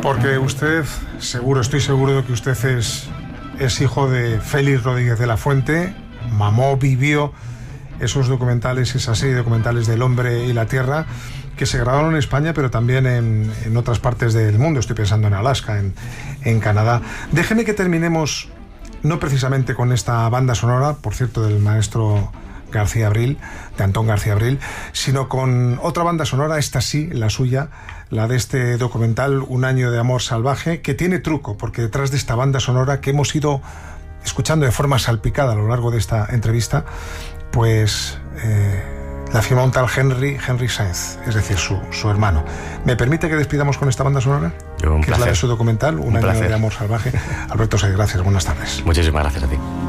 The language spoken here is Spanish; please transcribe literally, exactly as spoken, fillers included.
Porque usted, seguro, estoy seguro de que usted es, es hijo de Félix Rodríguez de la Fuente, mamó, vivió esos documentales, esa serie de documentales del hombre y la tierra, que se grabaron en España, pero también en, en otras partes del mundo. Estoy pensando en Alaska, en, en Canadá. Déjeme que terminemos, no precisamente con esta banda sonora, por cierto, del maestro García Abril, de Antón García Abril, sino con otra banda sonora, esta sí, la suya, la de este documental Un año de amor salvaje, que tiene truco, porque detrás de esta banda sonora que hemos ido escuchando de forma salpicada a lo largo de esta entrevista, pues eh, la firma un tal Henry, Henry Sáenz, es decir, su, su hermano. ¿Me permite que despidamos con esta banda sonora? Yo, un que placer. Es la de su documental, Un, un año placer. de amor salvaje. Alberto Sáenz, gracias, buenas tardes. Muchísimas gracias a ti.